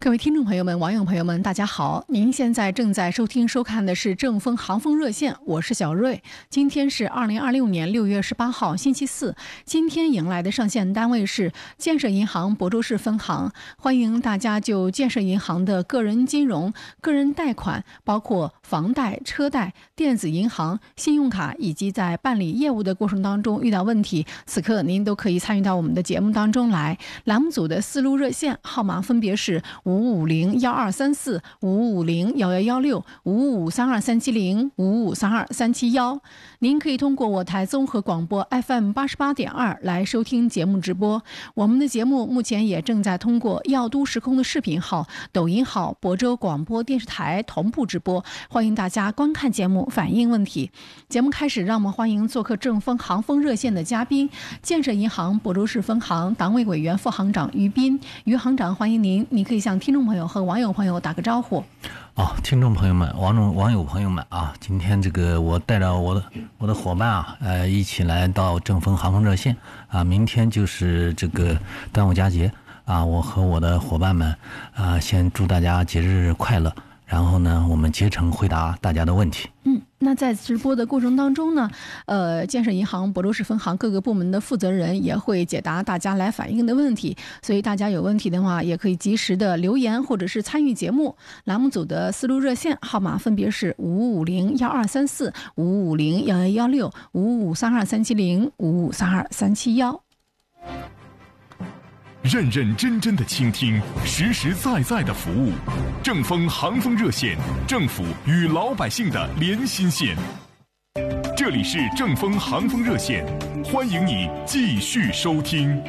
各位听众朋友们、网友朋友们，大家好！您现在正在收看的是正风航风热线，我是小瑞。今天是2026年6月18号，星期四。今天迎来的上线单位是建设银行亳州市分行，欢迎大家就建设银行的个人金融、个人贷款，包括房贷、车贷、电子银行、信用卡，以及在办理业务的过程当中遇到问题，此刻您都可以参与到我们的节目当中来。栏目组的思路热线号码分别是550-1234、550-1116、5532370、5532371。您可以通过我台综合广播 FM 88.2来收听节目直播。我们的节目目前也正在通过耀都时空的视频号、抖音号、亳州广播电视台同步直播，欢迎大家观看节目，反映问题。节目开始，让我们欢迎做客正风航风热线的嘉宾，建设银行亳州市分行党委委员、副行长于斌。于行长，欢迎您，你可以向听众朋友和网友朋友打个招呼。 听众朋友们、网友朋友们啊，今天这个我带着我的伙伴啊，一起来到正风航风热线啊，明天就是这个端午佳节啊，我和我的伙伴们啊，先祝大家节日快乐。然后呢，我们竭诚回答大家的问题。 那在直播的过程当中呢，建设银行亳州市分行各个部门的负责人也会解答大家来反映的问题，所以大家有问题的话，也可以及时的留言或者是参与节目。栏目组的思路热线号码分别是550-1234、550-1116、5532370、5532371。 认认真真的倾听，实实在在的服务。正风航风热线，政府与老百姓的连心线。这里是正风航风热线，欢迎你继续收听。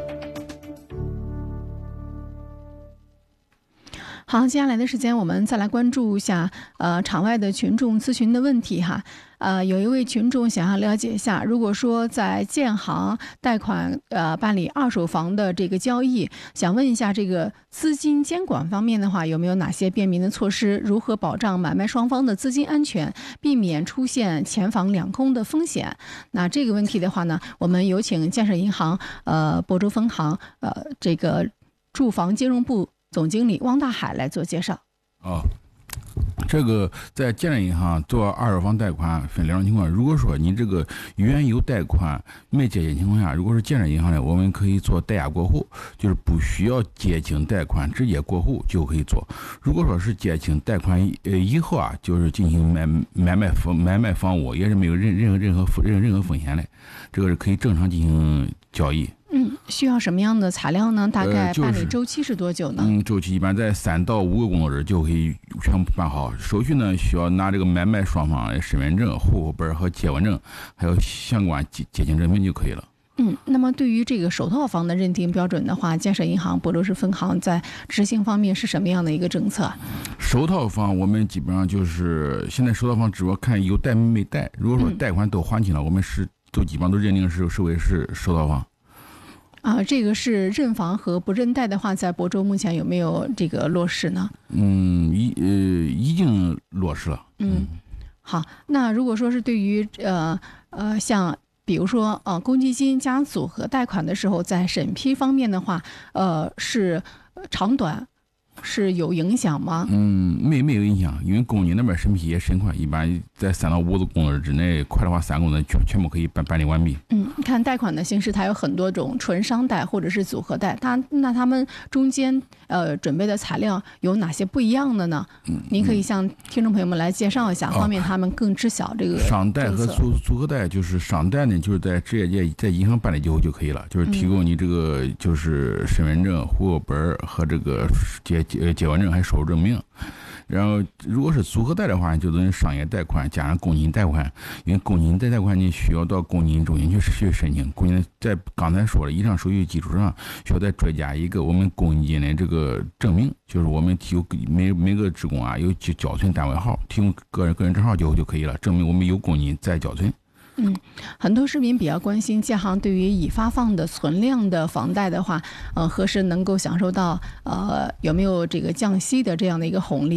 好，接下来的时间我们再来关注一下场外的群众咨询的问题哈。有一位群众想要了解一下，如果说在建行贷款办理二手房的这个交易，想问一下这个资金监管方面的话，有没有哪些便民的措施？如何保障买卖双方的资金安全，避免出现前房两空的风险？那这个问题的话呢，我们有请建设银行亳州分行这个住房金融部总经理汪大海来做介绍。 这个在建设银行做二手房贷款分两种情况。如果说你这个原有贷款没接清情况下，如果是建设银行的，我们可以做代押过户，就是不需要接清贷款，直接过户就可以做。如果说是接清贷款以后啊，就是进行买卖房屋，也是没有任何风险的，这个是可以正常进行交易。 需要什么样的材料呢？大概办理周期是多久呢？ 周期一般在3到5个工作日就可以全部办好。手续呢，需要拿这个买卖双方的身份证、户口本和结婚证，还有相关接亲证明就可以了。 那么对于这个首套房的认定标准的话，建设银行亳州市分行在执行方面是什么样的一个政策？ 首套房我们基本上就是现在首套房只要看有贷没贷，如果说贷款都还清了，我们都基本上都认定是为首套房。 这个是认房和不认贷的话，在亳州目前有没有这个落实呢？ 已经落实了。 好，那如果说是对于像比如说公积金加组合贷款的时候，在审批方面的话，是长短是有影响吗？ 没有影响，因为公积那边审批也审快，一般在3到5个工作日之内，快的话3个工作日全部可以办理完毕。 看贷款的形式，它有很多种，纯商贷或者是组合贷，那他们中间准备的材料有哪些不一样的呢？您可以向听众朋友们来介绍一下，方便他们更知晓这个商贷和组合贷。就是商贷呢，就是在职业界在银行办理就可以了，就是提供你这个就是身份证、户口本和这个结婚证还有收入证明。然后如果是组合贷的话，就等于商业贷款加上公积金贷款，因为公积金贷款你需要到公积金中心去申请，公积金在刚才说的以上手续基础上，需要再追加一个我们公积金的这个证明，就是我们提供每个职工啊有缴存单位号，提供个人证号就可以了，证明我们有公积金在缴存。 很多市民比较关心建行对于已发放的存量的房贷的话，何时能够享受到有没有这个降息的这样的一个红利？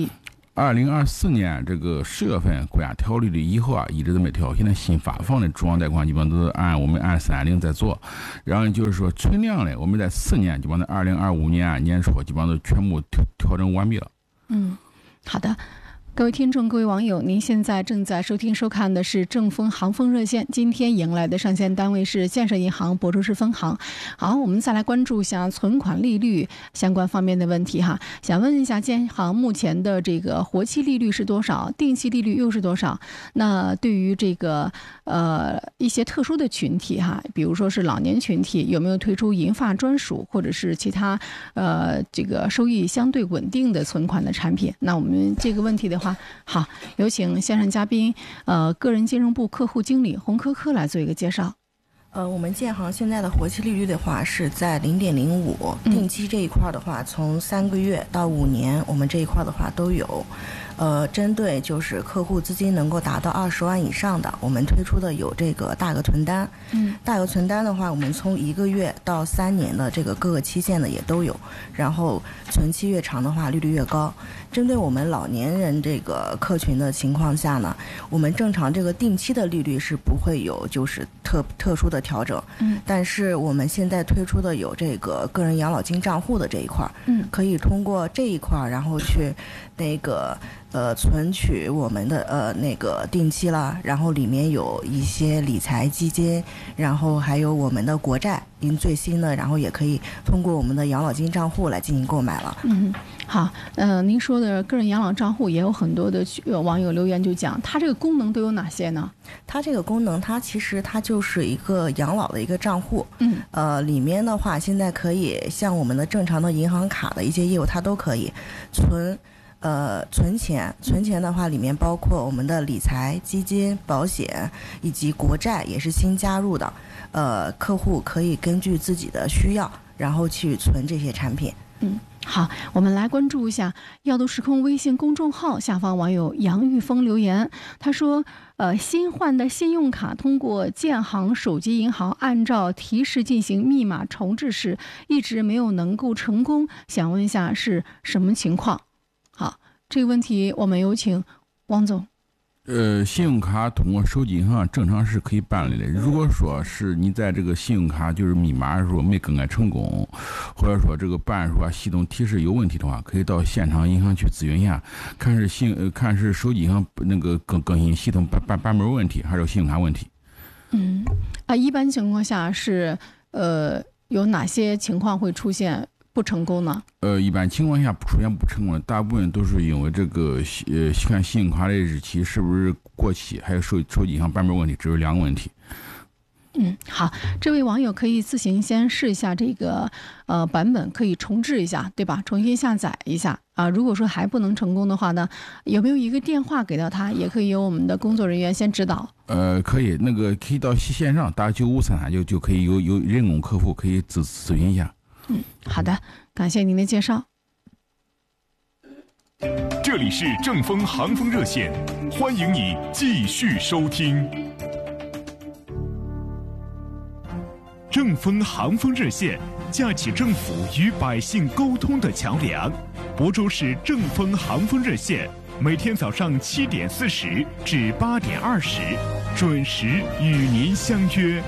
2024年这个10月份国家调利率以后啊，一直都没调。现在新发放的住房贷款基本上都是我们按310在做，然后就是说存量的，我们在4年基本上2025年年初基本上都全部调整完毕了。 好的。各位听众、各位网友，您现在正在收听收看的是正风航风热线。今天迎来的上线单位是建设银行亳州市分行。好，我们再来关注一下存款利率相关方面的问题哈。想问一下，建行目前的这个活期利率是多少？定期利率又是多少？那对于这个一些特殊的群体哈，比如说是老年群体，有没有推出银发专属或者是其他这个收益相对稳定的存款的产品？那我们这个问题的话，好，有请线上嘉宾个人金融部客户经理洪科科来做一个介绍。 我们建行现在的活期利率的话是在0.05，定期这一块的话，从3个月到5年，我们这一块的话都有。针对就是客户资金能够达到20万以上的，我们推出的有这个大额存单。大额存单的话，我们从1个月到3年的这个各个期限的也都有，然后存期越长的话，利率越高。针对我们老年人这个客群的情况下呢，我们正常这个定期的利率是不会有就是特殊的调整。但是我们现在推出的有这个个人养老金账户的这一块，可以通过这一块然后去那个存取我们的那个定期啦，然后里面有一些理财基金，然后还有我们的国债，最新的，然后也可以通过我们的养老金账户来进行购买了。 好，您说的个人养老账户也有很多的网友留言就讲，它这个功能都有哪些呢？ 它这个功能，它其实它就是一个养老的一个账户。里面的话，现在可以像我们的正常的银行卡的一些业务，它都可以存钱的话，里面包括我们的理财基金、保险以及国债，也是新加入的。客户可以根据自己的需要，然后去存这些产品。 好，我们来关注一下耀都时空微信公众号下方网友杨玉峰留言，他说新换的信用卡通过建行手机银行按照提示进行密码重置时一直没有能够成功，想问一下是什么情况？好，这个问题我们有请汪总。 信用卡通过手机银行正常是可以办理的。如果说是你在这个信用卡就是密码的时候没更改成功，或者说这个办事系统提示有问题的话，可以到现场银行去咨询一下，看是手机银行那个更新系统版本问题，还是信用卡问题。 一般情况下是有哪些情况会出现不成功呢？ 一般情况下出现不成功的，大部分都是因为这个看信用卡的日期是不是过期，还有手机上版本问题，只有2个问题。 好，这位网友可以自行先试一下这个版本，可以重置一下，对吧？重新下载一下啊。如果说还不能成功的话呢，有没有一个电话给到他，也可以由我们的工作人员先指导。 可以，那个可以到线上打9533就可以有人工客服可以咨询一下。 好的，感谢您的介绍。 这里是正风航风热线，欢迎你继续收听。正风航风热线，架起政府与百姓沟通的桥梁。亳州市正风航风热线，每天早上7点40至8点20，准时与您相约。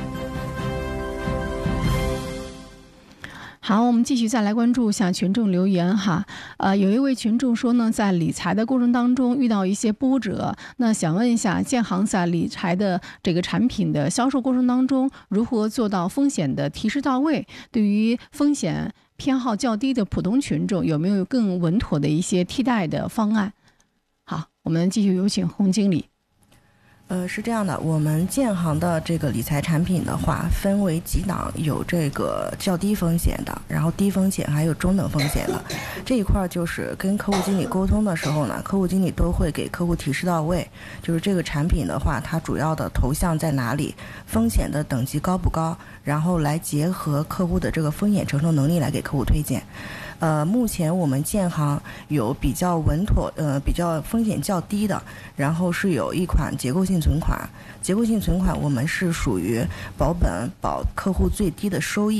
好，我们继续再来关注一下群众留言哈。有一位群众说呢，在理财的过程当中遇到一些波折，那想问一下，建行在理财的这个产品的销售过程当中，如何做到风险的提示到位？对于风险偏好较低的普通群众，有没有更稳妥的一些替代的方案？好，我们继续有请洪经理。 是这样的，我们建行的这个理财产品的话，分为几档，有这个较低风险的，然后低风险，还有中等风险的。这一块就是跟客户经理沟通的时候呢，客户经理都会给客户提示到位，就是这个产品的话，它主要的投向在哪里，风险的等级高不高，然后来结合客户的这个风险承受能力来给客户推荐。目前我们建行有比较稳妥，比较风险较低的，然后是有一款结构性存款。结构性存款我们是属于保本保客户最低的收益，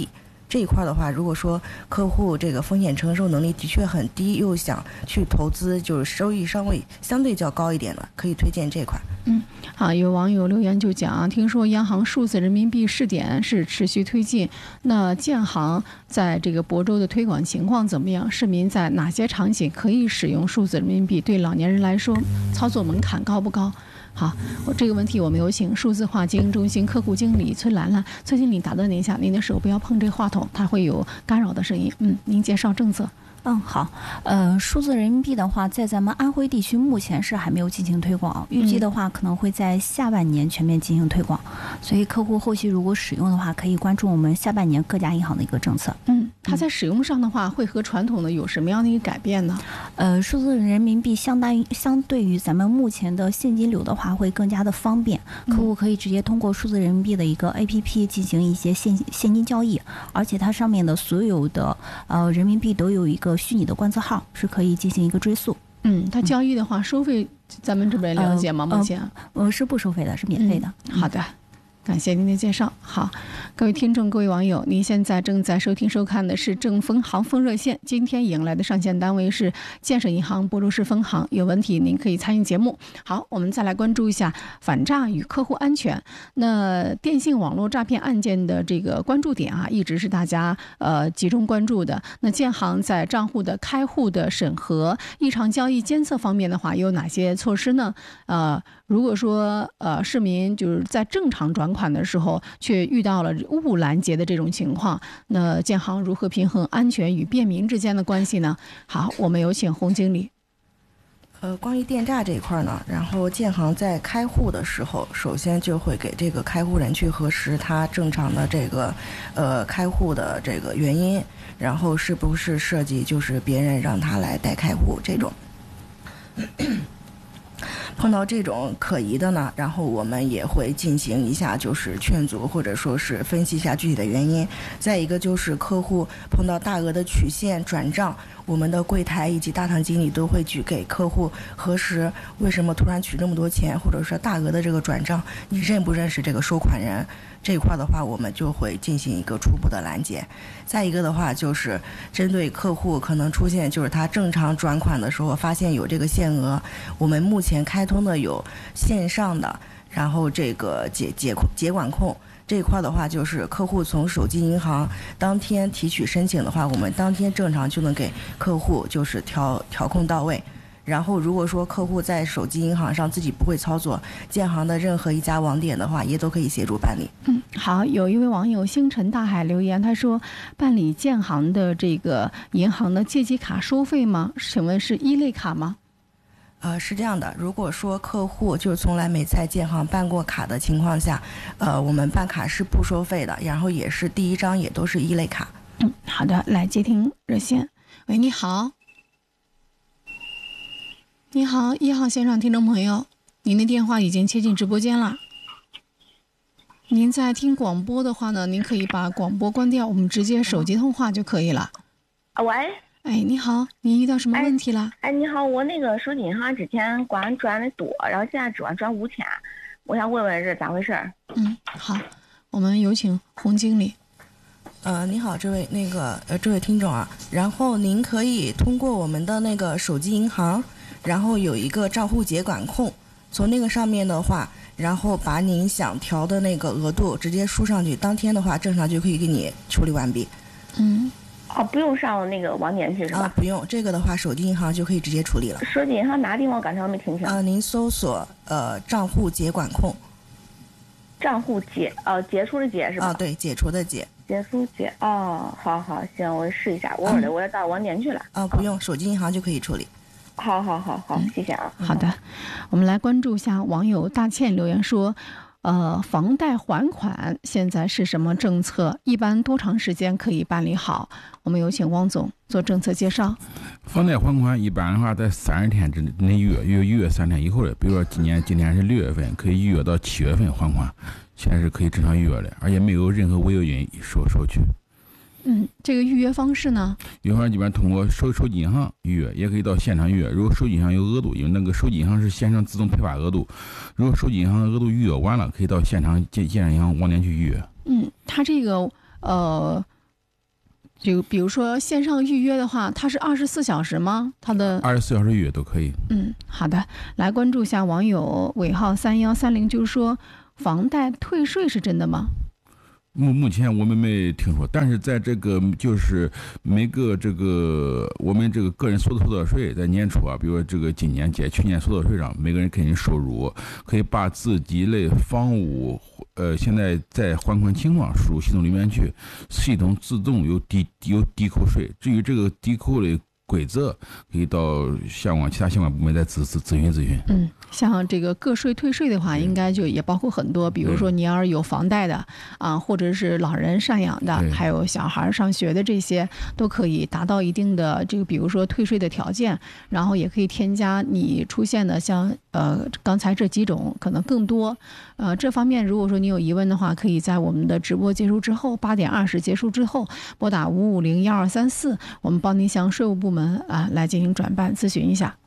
这一块的话，如果说客户这个风险承受能力的确很低，又想去投资，就是收益稍微相对较高一点的，可以推荐这块。 好，有网友留言就讲，听说央行数字人民币试点是持续推进，那建行在这个亳州的推广情况怎么样？市民在哪些场景可以使用数字人民币？对老年人来说，操作门槛高不高？好，这个问题我们有请数字化经营中心客户经理崔兰兰。崔经理打断您一下，您的手不要碰这话筒，它会有干扰的声音。您介绍政策。 好，数字人民币的话，在咱们安徽地区目前是还没有进行推广，预计的话可能会在下半年全面进行推广，所以客户后期如果使用的话，可以关注我们下半年各家银行的一个政策。 它在使用上的话，会和传统的有什么样的一个改变呢？ 数字人民币相对于咱们目前的现金流的话，会更加的方便，客户可以直接通过数字人民币的一个 APP 进行一些现金交易，而且它上面的所有的人民币都有一个虚拟的观测号，是可以进行一个追溯。 它交易的话，收费咱们这边了解吗？目前是不收费的，是免费的。 好的。感谢您的介绍。好，各位听众、各位网友，您现在正在收听收看的是正风行风热线。今天迎来的上线单位是建设银行亳州市分行。有问题您可以参与节目。好，我们再来关注一下反诈与客户安全。那电信网络诈骗案件的这个关注点一直是大家集中关注的。那建行在账户的开户的审核、异常交易监测方面的话，有哪些措施呢？如果说市民就是在正常转款的时候却遇到了误拦截的这种情况，那建行如何平衡安全与便民之间的关系呢？好，我们有请洪经理。 关于电诈这一块呢，然后建行在开户的时候，首先就会给这个开户人去核实他正常的这个开户的这个原因，然后是不是涉及就是别人让他来代开户这种。碰到这种可疑的呢，然后我们也会进行一下就是劝阻，或者说是分析一下具体的原因。再一个就是客户碰到大额的取现转账，我们的柜台以及大堂经理都会去给客户核实为什么突然取这么多钱，或者是大额的这个转账，你认不认识这个收款人，这一块的话我们就会进行一个初步的拦截。再一个的话就是针对客户可能出现就是他正常转款的时候发现有这个限额，我们目前开通的有线上的，然后这个结管控这一块的话，就是客户从手机银行当天提取申请的话，我们当天正常就能给客户就是调控到位。然后如果说客户在手机银行上自己不会操作，建行的任何一家网点的话也都可以协助办理。 好，有一位网友星辰大海留言，他说办理建行的这个银行的借记卡收费吗？请问是一类卡吗？ 是这样的，如果说客户就是从来没在建行办过卡的情况下，我们办卡是不收费的，然后也是第一张也都是一类卡。 好的，来接听热线。喂，你好。你好，1号线上听众朋友，您的电话已经切进直播间了。您在听广播的话呢，您可以把广播关掉，我们直接手机通话就可以了。 喂。 哎，你好，您遇到什么问题了？ 你好，我那个手机银行之前管转的多，然后现在只管转5000，我想问问是咋回事？ 好，我们有请洪经理。 你好，这位听众啊，然后您可以通过我们的那个手机银行，然后有一个账户结管控，从那个上面的话，然后把您想调的那个额度直接输上去，当天的话正常就可以给你处理完毕。 不用上那个网点去是吧？ 不用，这个的话手机银行就可以直接处理了。 手机银行哪地方？刚才我没听清。 您搜索账户结管控。 账户解除的解是吧？ 对，解除的解。 解除解好，行，我试一下。我也到网点去了。 不用，手机银行就可以处理。 好，谢谢啊。 好的，我们来关注一下网友大倩留言说，房贷还款现在是什么政策？一般多长时间可以办理好？我们有请汪总做政策介绍。 房贷还款一般的话在30天之内预约3天以后的，比如说今天是6月份，可以预约到7月份还款，现在是可以正常预约的，而且没有任何违约金收取。 这个预约方式呢？ 预约方式一般通过手机银行预约，也可以到现场预约。如果手机银行有额度，因为那个手机银行是线上自动配发额度，如果手机银行额度预约完了，可以到现场银行网点去预约。 它这个就比如说线上预约的话，它是24小时吗？它的 24小时预约都可以。 好的，来关注一下网友尾号3130，就是说房贷退税是真的吗？ 目前我们没听说，但是在这个就是每个这个我们这个个人所得税在年初啊，比如说这个今年减去年所得税上，每个人肯定收入可以把自己的房屋现在在还款情况输入系统里面去，系统自动有抵扣税。至于这个抵扣的规则，可以到其他相关部门再咨询。 像这个个税退税的话，应该就也包括很多，比如说你要是有房贷的啊，或者是老人赡养的，还有小孩上学的，这些都可以达到一定的这个，比如说退税的条件，然后也可以添加你出现的像刚才这几种可能更多。这方面如果说你有疑问的话，可以在我们的直播结束之后8点20结束之后拨打5501234，我们帮您向税务部门来进行转办咨询一下。